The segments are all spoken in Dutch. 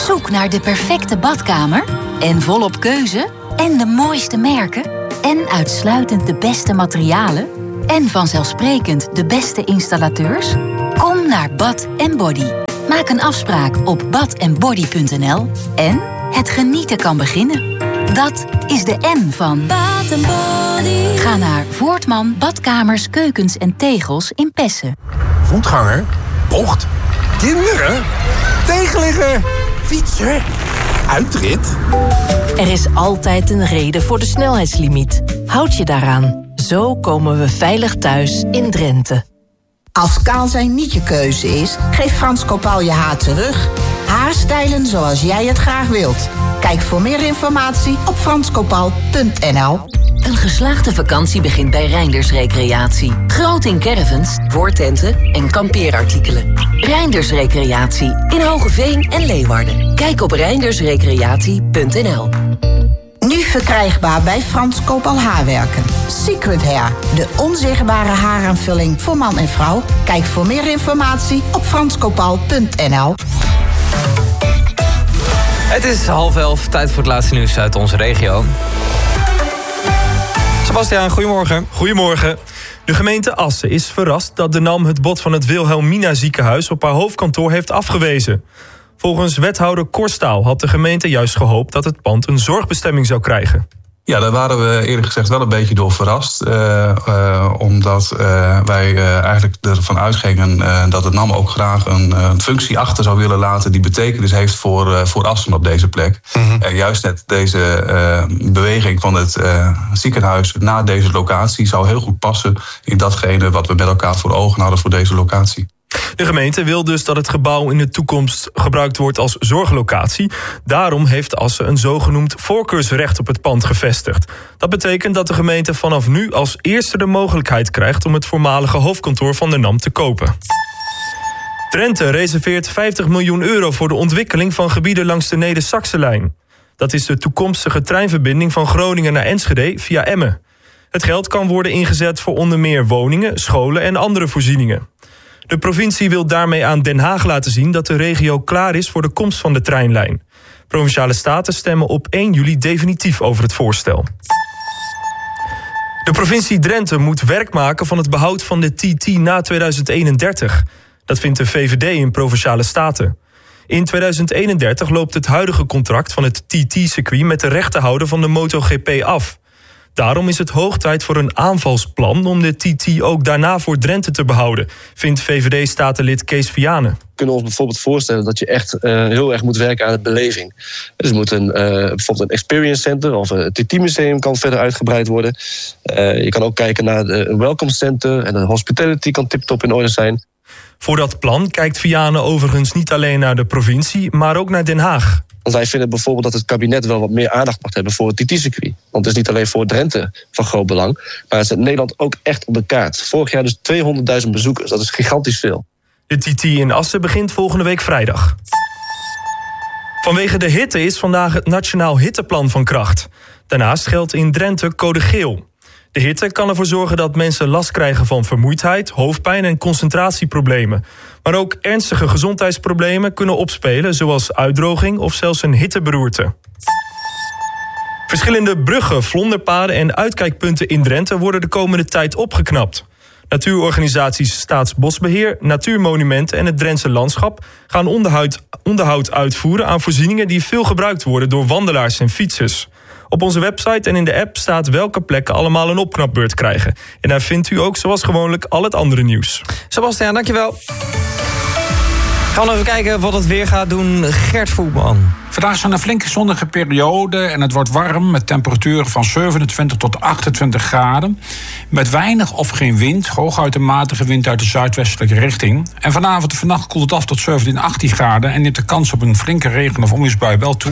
Zoek naar de perfecte badkamer en volop keuze en de mooiste merken en uitsluitend de beste materialen en vanzelfsprekend de beste installateurs? Kom naar Bath & Body. Maak een afspraak op bathandbody.nl en het genieten kan beginnen. Dat is de N van Bath & Body. Ga naar Voortman Badkamers, Keukens en Tegels in Pessen. Voetganger, bocht, kinderen, tegenligger, fietser, uitrit. Er is altijd een reden voor de snelheidslimiet. Houd je daaraan. Zo komen we veilig thuis in Drenthe. Als kaal zijn niet je keuze is, geef Frans Kopaal je haar terug. Haarstijlen zoals jij het graag wilt. Kijk voor meer informatie op franskopaal.nl. Een geslaagde vakantie begint bij Reinders Recreatie. Groot in caravans, woordtenten en kampeerartikelen. Reinders Recreatie in Hogeveen en Leeuwarden. Kijk op reindersrecreatie.nl. Nu verkrijgbaar bij Frans Kopaal Haarwerken. Secret Hair, de onzichtbare haaraanvulling voor man en vrouw. Kijk voor meer informatie op franskopaal.nl. Het is 10:30, tijd voor het laatste nieuws uit onze regio. Sebastiaan, goedemorgen. Goedemorgen. De gemeente Assen is verrast dat de NAM het bod van het Wilhelmina ziekenhuis op haar hoofdkantoor heeft afgewezen. Volgens wethouder Korstaal had de gemeente juist gehoopt dat het pand een zorgbestemming zou krijgen. Ja, daar waren we eerlijk gezegd wel een beetje door verrast. Omdat wij eigenlijk ervan uitgingen dat het NAM ook graag een functie achter zou willen laten die betekenis heeft voor Assen op deze plek. Mm-hmm. En juist net deze beweging van het ziekenhuis naar deze locatie zou heel goed passen in datgene wat we met elkaar voor ogen hadden voor deze locatie. De gemeente wil dus dat het gebouw in de toekomst gebruikt wordt als zorglocatie. Daarom heeft Assen een zogenoemd voorkeursrecht op het pand gevestigd. Dat betekent dat de gemeente vanaf nu als eerste de mogelijkheid krijgt om het voormalige hoofdkantoor van de NAM te kopen. Drenthe reserveert €50 miljoen voor de ontwikkeling van gebieden langs de Neder-Saxe-lijn. Dat is de toekomstige treinverbinding van Groningen naar Enschede via Emmen. Het geld kan worden ingezet voor onder meer woningen, scholen en andere voorzieningen. De provincie wil daarmee aan Den Haag laten zien dat de regio klaar is voor de komst van de treinlijn. Provinciale staten stemmen op 1 juli definitief over het voorstel. De provincie Drenthe moet werk maken van het behoud van de TT na 2031. Dat vindt de VVD in Provinciale Staten. In 2031 loopt het huidige contract van het TT-circuit met de rechtenhouder van de MotoGP af. Daarom is het hoog tijd voor een aanvalsplan om de TT ook daarna voor Drenthe te behouden, vindt VVD-statenlid Kees Vianen. We kunnen ons bijvoorbeeld voorstellen dat je echt heel erg moet werken aan de beleving. Dus moet bijvoorbeeld een experience center of een TT-museum kan verder uitgebreid worden. Je kan ook kijken naar een welcome center en een hospitality kan tip-top in orde zijn. Voor dat plan kijkt Vianen overigens niet alleen naar de provincie, maar ook naar Den Haag. Want wij vinden bijvoorbeeld dat het kabinet wel wat meer aandacht mag hebben voor het TT-circuit. Want het is niet alleen voor Drenthe van groot belang, maar het zet Nederland ook echt op de kaart. Vorig jaar dus 200.000 bezoekers, dat is gigantisch veel. De TT in Assen begint volgende week vrijdag. Vanwege de hitte is vandaag het Nationaal Hitteplan van kracht. Daarnaast geldt in Drenthe code geel. De hitte kan ervoor zorgen dat mensen last krijgen van vermoeidheid, hoofdpijn en concentratieproblemen. Maar ook ernstige gezondheidsproblemen kunnen opspelen, zoals uitdroging of zelfs een hitteberoerte. Verschillende bruggen, vlonderpaden en uitkijkpunten in Drenthe worden de komende tijd opgeknapt. Natuurorganisaties Staatsbosbeheer, Natuurmonumenten en het Drentse Landschap gaan onderhoud uitvoeren aan voorzieningen die veel gebruikt worden door wandelaars en fietsers. Op onze website en in de app staat welke plekken allemaal een opknapbeurt krijgen. En daar vindt u ook zoals gewoonlijk al het andere nieuws. Sebastiaan, dankjewel. Gaan we even kijken wat het weer gaat doen. Gert Voetman. Vandaag is een flinke zonnige periode en het wordt warm met temperaturen van 27 tot 28 graden. Met weinig of geen wind, hooguit een matige wind uit de zuidwestelijke richting. En vanavond en vannacht koelt het af tot 17, 18 graden en neemt de kans op een flinke regen- of onweersbui wel toe.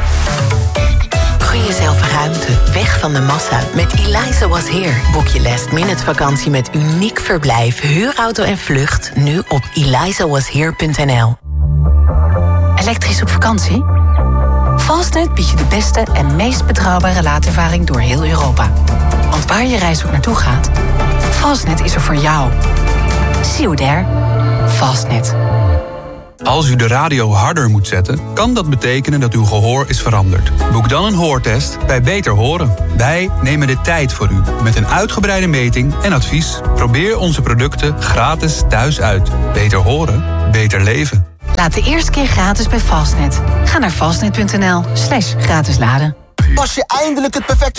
Gun jezelf ruimte, weg van de massa. Met Eliza Was Here boek je last-minute vakantie met uniek verblijf, huurauto en vlucht. Nu op elizawashere.nl. Elektrisch op vakantie? Fastnet biedt je de beste en meest betrouwbare laadervaring door heel Europa. Want waar je reis ook naartoe gaat, Fastnet is er voor jou. See you there. Fastnet. Als u de radio harder moet zetten, kan dat betekenen dat uw gehoor is veranderd. Boek dan een hoortest bij Beter Horen. Wij nemen de tijd voor u met een uitgebreide meting en advies. Probeer onze producten gratis thuis uit. Beter horen, beter leven. Laat de eerste keer gratis bij Fastnet. Ga naar fastnet.nl/gratis laden. Pas je eindelijk het perfecte